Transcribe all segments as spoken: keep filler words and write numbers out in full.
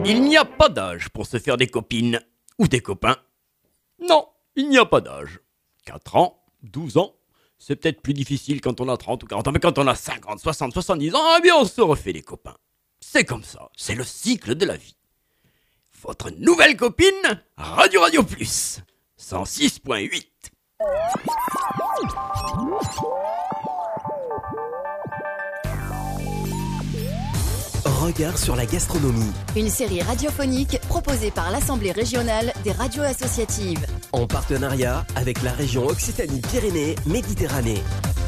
Il n'y a pas d'âge pour se faire des copines ou des copains. Non, il n'y a pas d'âge. quatre ans, douze ans, c'est peut-être plus difficile quand on a trente ou quarante ans, mais quand on a cinquante, soixante, soixante-dix ans, eh bien on se refait des copains. C'est comme ça, c'est le cycle de la vie. Votre nouvelle copine, Radio Radio Plus, cent six point huit. Regard sur la gastronomie. Une série radiophonique proposée par l'Assemblée régionale des radios associatives. En partenariat avec la région Occitanie-Pyrénées-Méditerranée.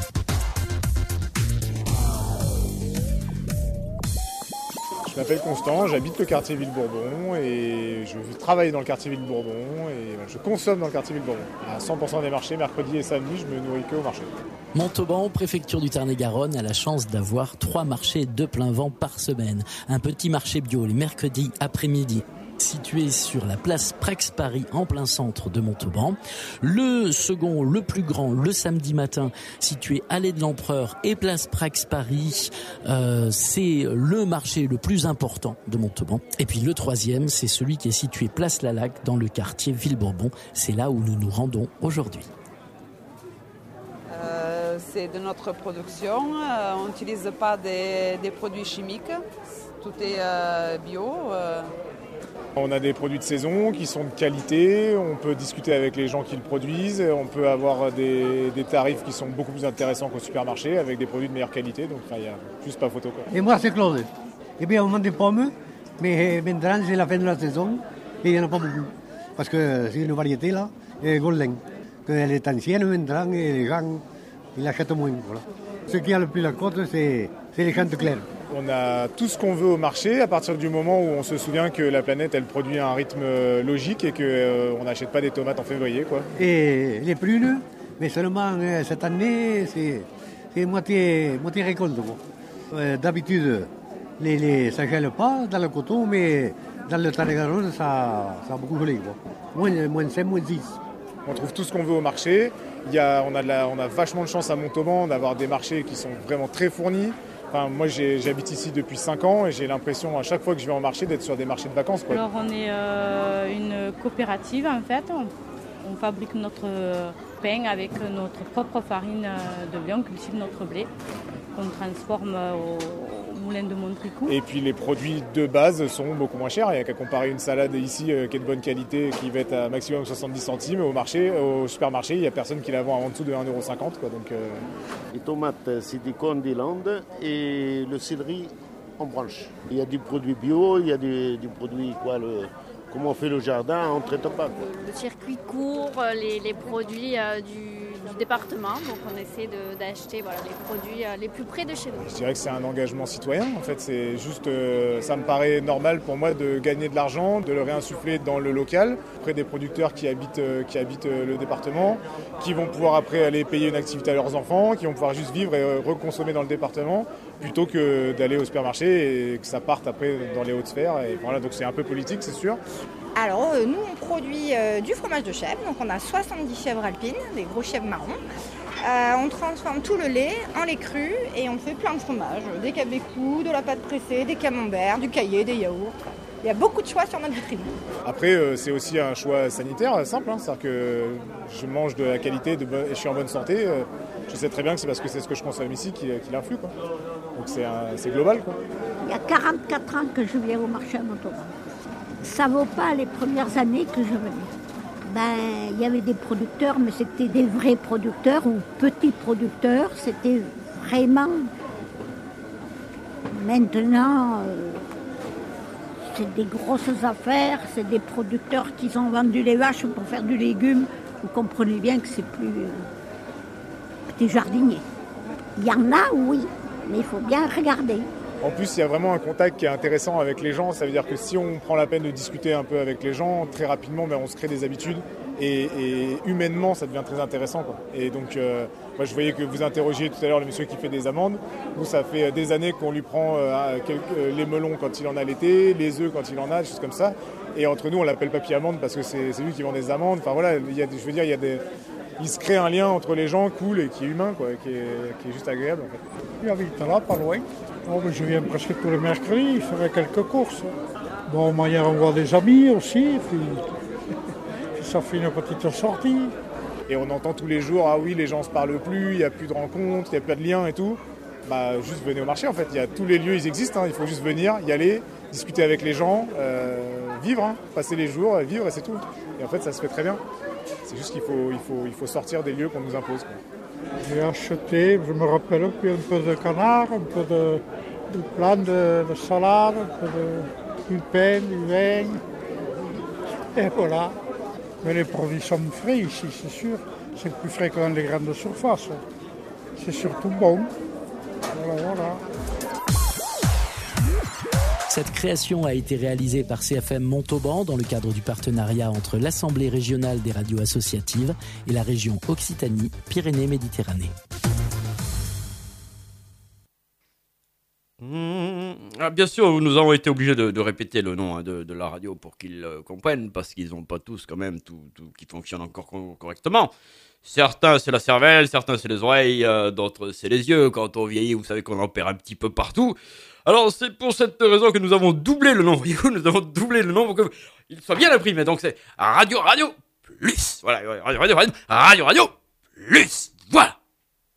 Je m'appelle Constant, j'habite le quartier Ville-Bourbon et je travaille dans le quartier Ville-Bourbon et je consomme dans le quartier Ville-Bourbon. À cent pour cent des marchés, mercredi et samedi, je me nourris que au marché. Montauban, préfecture du Tarn-et-Garonne, a la chance d'avoir trois marchés de plein vent par semaine. Un petit marché bio les mercredis après-midi, situé sur la place Prax-Paris en plein centre de Montauban. Le second, le plus grand, le samedi matin, situé allée de l'Empereur et place Prax-Paris. Euh, c'est le marché le plus important de Montauban. Et puis le troisième, c'est celui qui est situé place Lalac dans le quartier Ville-Bourbon. C'est là où nous nous rendons aujourd'hui. Euh, c'est de notre production. Euh, on n'utilise pas des, des produits chimiques. Tout est euh, bio. Euh. On a des produits de saison qui sont de qualité, on peut discuter avec les gens qui le produisent, on peut avoir des, des tarifs qui sont beaucoup plus intéressants qu'au supermarché avec des produits de meilleure qualité, donc il n'y a juste pas photo, quoi. Et moi c'est Claude. Eh bien on vend des pommes, mais maintenant c'est la fin de la saison et il n'y en a pas beaucoup. Parce que c'est une variété là, et Golden, elle est ancienne maintenant et les gens ils l'achètent moins. Voilà. Ce qui a le plus la cote c'est, c'est les chantes claires. On a tout ce qu'on veut au marché à partir du moment où on se souvient que la planète elle produit à un rythme logique et qu'on euh, n'achète pas des tomates en février, quoi. Et les prunes, mais seulement euh, cette année c'est, c'est moitié, moitié récolte. Euh, d'habitude les, les, ça ne gèle pas dans le coton, mais dans le Tarn-et-Garonne ça, ça a beaucoup gelé. Moins, moins cinq, moins six. On trouve tout ce qu'on veut au marché. Il y a, on, a de la, on a vachement de chance à Montauban d'avoir des marchés qui sont vraiment très fournis. Enfin, moi j'ai, j'habite ici depuis cinq ans et j'ai l'impression à chaque fois que je vais en marché d'être sur des marchés de vacances, quoi. Alors on est euh, une coopérative en fait, on, on fabrique notre pain avec notre propre farine de blé, on cultive notre blé qu'on transforme au, au moulin de Montricou. Et puis les produits de base sont beaucoup moins chers, il n'y a qu'à comparer une salade ici euh, qui est de bonne qualité qui va être à maximum soixante-dix centimes, au marché, au supermarché il n'y a personne qui la vend en dessous de un euro cinquante, quoi, donc, euh... Les tomates c'est des Condilandes et le céleri en branche. Il y a du produit bio, il y a du, du produit quoi, le, comment on fait le jardin, on ne traite pas, quoi. Le circuit court, les, les produits euh, du, du département, donc on essaie de, d'acheter voilà, les produits euh, les plus près de chez nous. Je dirais que c'est un engagement citoyen, en fait, c'est juste, euh, ça me paraît normal pour moi de gagner de l'argent, de le réinsuffler dans le local, auprès des producteurs qui habitent, euh, qui habitent euh, le département, qui vont pouvoir après aller payer une activité à leurs enfants, qui vont pouvoir juste vivre et euh, reconsommer dans le département, plutôt que d'aller au supermarché et que ça parte après dans les hautes sphères. Et voilà, donc c'est un peu politique, c'est sûr. Alors euh, nous on produit euh, du fromage de chèvre, donc on a soixante-dix chèvres alpines, des gros chèvres marrons. Euh, on transforme tout le lait en lait cru et on fait plein de fromages, des cabécous, de la pâte pressée, des camemberts, du caillé, des yaourts. Il y a beaucoup de choix sur notre vitrine. Après, euh, c'est aussi un choix sanitaire simple, hein, c'est-à-dire que je mange de la qualité de bo- et je suis en bonne santé. Euh, je sais très bien que c'est parce que c'est ce que je consomme ici qui, qui l'influe, quoi. Donc c'est, un, c'est global, quoi. Il y a quarante-quatre ans que je viens au marché à Montauban. Ça ne vaut pas les premières années que je venais. Ben, il y avait des producteurs, mais c'était des vrais producteurs ou petits producteurs. C'était vraiment... Maintenant... Euh... C'est des grosses affaires, c'est des producteurs qui ont vendu les vaches pour faire du légume. Vous comprenez bien que c'est plus euh, petit jardinier. Il y en a, oui, mais il faut bien regarder. En plus, il y a vraiment un contact qui est intéressant avec les gens. Ça veut dire que si on prend la peine de discuter un peu avec les gens, très rapidement, ben, on se crée des habitudes. Et, et humainement, ça devient très intéressant, quoi. Et donc, euh, moi, je voyais que vous interrogiez tout à l'heure le monsieur qui fait des amandes. Nous, ça fait des années qu'on lui prend euh, quelques, euh, les melons quand il en a l'été, les œufs quand il en a, des choses comme ça. Et entre nous, on l'appelle Papy Amande parce que c'est, c'est lui qui vend des amandes. Enfin voilà, il y a, je veux dire, il y a des... il se crée un lien entre les gens cool et qui est humain, quoi, qui est, qui est juste agréable, en fait. Il habite là, pas loin. Oh, je viens presque tous les mercredis, il ferait quelques courses. Bon, manière on voit des amis aussi, puis, puis ça fait une petite sortie. Et on entend tous les jours, ah oui, les gens se parlent plus, il n'y a plus de rencontres, il n'y a pas de liens et tout. Bah, juste venez au marché en fait, il y a tous les lieux, ils existent, hein. Il faut juste venir, y aller, discuter avec les gens, euh, vivre, hein. Passer les jours, vivre et c'est tout. Et en fait ça se fait très bien. C'est juste qu'il faut, il faut, il faut sortir des lieux qu'on nous impose, quoi. J'ai acheté, je me rappelle, puis un peu de canard, un peu de, de plan de, de salade, un peu de, du pain, du vin, et voilà. Mais les produits sont frais ici, c'est sûr. C'est plus frais que dans les grandes surfaces. C'est surtout bon. Voilà, voilà. Cette création a été réalisée par C F M Montauban dans le cadre du partenariat entre l'Assemblée régionale des radios associatives et la région Occitanie-Pyrénées-Méditerranée. Mmh. Ah, bien sûr, nous avons été obligés de, de répéter le nom hein, de, de la radio pour qu'ils euh, comprennent, parce qu'ils n'ont pas tous quand même tout, tout qui fonctionne encore co- correctement. Certains c'est la cervelle, certains c'est les oreilles, euh, d'autres c'est les yeux. Quand on vieillit, vous savez qu'on en perd un petit peu partout. Alors c'est pour cette raison que nous avons doublé le nom, voyez-vous, nous avons doublé le nom pour qu'il soit bien imprimé. Donc c'est Radio Radio Plus. Voilà, Radio Radio Radio Radio Plus. Voilà.